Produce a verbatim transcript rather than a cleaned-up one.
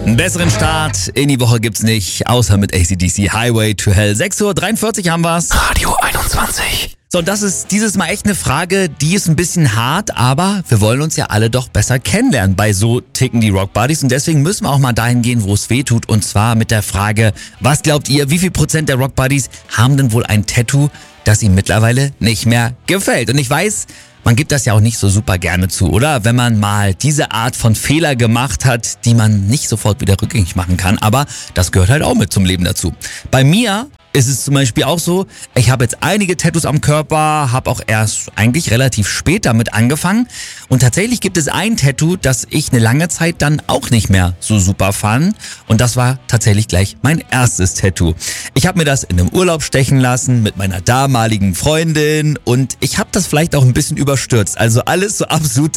Einen besseren Start in die Woche gibt's nicht, außer mit A C D C Highway to Hell. sechs Uhr dreiundvierzig haben wir's. Radio einundzwanzig. So, und das ist dieses Mal echt eine Frage, die ist ein bisschen hart, aber wir wollen uns ja alle doch besser kennenlernen. Bei So ticken die Rock Buddies und deswegen müssen wir auch mal dahin gehen, wo es weh tut, und zwar mit der Frage, was glaubt ihr, wie viel Prozent der Rock Buddies haben denn wohl ein Tattoo, das ihnen mittlerweile nicht mehr gefällt? Und ich weiß, man gibt das ja auch nicht so super gerne zu, oder? Wenn man mal diese Art von Fehler gemacht hat, die man nicht sofort wieder rückgängig machen kann. Aber das gehört halt auch mit zum Leben dazu. Bei mir ist es zum Beispiel auch so, ich habe jetzt einige Tattoos am Körper, habe auch erst eigentlich relativ spät damit angefangen. Und tatsächlich gibt es ein Tattoo, das ich eine lange Zeit dann auch nicht mehr so super fand. Und das war tatsächlich gleich mein erstes Tattoo. Ich habe mir das in einem Urlaub stechen lassen mit meiner damaligen Freundin und ich habe das vielleicht auch ein bisschen überstürzt. Also alles so absolut